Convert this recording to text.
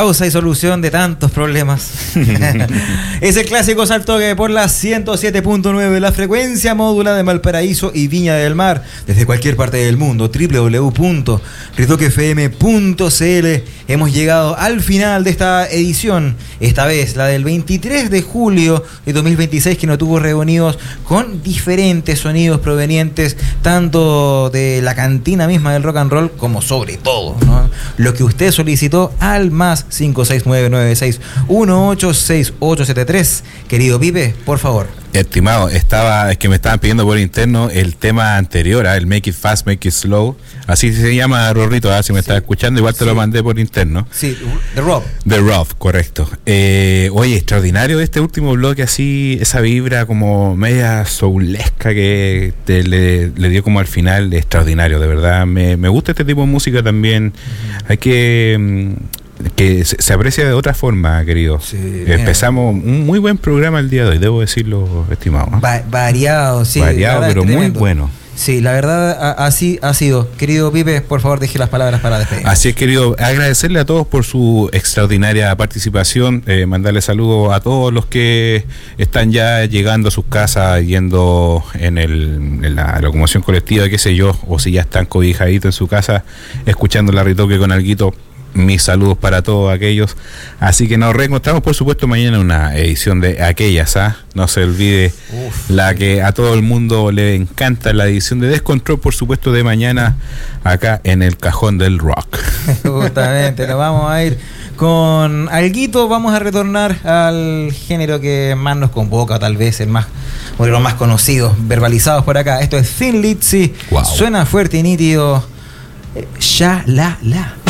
causa y solución de tantos problemas. Es el clásico Salto que por la 107.9, la frecuencia módula de Valparaíso y Viña del Mar, desde cualquier parte del mundo, www.ritoquefm.cl. Hemos llegado al final de esta edición, esta vez la del 23 de julio de 2026, que nos tuvo reunidos con diferentes sonidos provenientes tanto de la cantina misma del rock and roll como sobre todo, ¿no?, lo que usted solicitó al más 56996186873. Querido Pipe, por favor. Estimado, es que me estaban pidiendo por interno el tema anterior, el Make It Fast, Make It Slow, así se llama, Rorrito, si me estás escuchando, igual te lo mandé por interno. Sí, The Rob. The Rob, correcto. Oye, extraordinario este último bloque, así, esa vibra como media soulesca que le dio como al final, extraordinario, de verdad. Me gusta este tipo de música también. Hay que se aprecia de otra forma, querido. Sí, empezamos un muy buen programa el día de hoy, debo decirlo, estimado. Variado, sí. Variado, pero muy bueno. Sí, la verdad así ha sido. Querido Pipe, por favor, deje las palabras para despedir. Así es, querido, agradecerle a todos por su extraordinaria participación, mandarle saludos a todos los que están ya llegando a sus casas, yendo en la locomoción colectiva, qué sé yo, o si ya están cobijaditos en su casa, escuchando la Ritoque con alguito. Mis saludos para todos aquellos. Así que nos reencontramos, por supuesto, mañana en una edición de aquellas, no se olvide. La que a todo el mundo le encanta, la edición de Descontrol, por supuesto, de mañana, acá en el Cajón del Rock. Justamente, nos vamos a ir con alguito. Vamos a retornar al género que más nos convoca, tal vez el más, uno de los más conocidos, verbalizados por acá. Esto es Thin Lizzy. Wow. Suena fuerte y nítido. Ya la.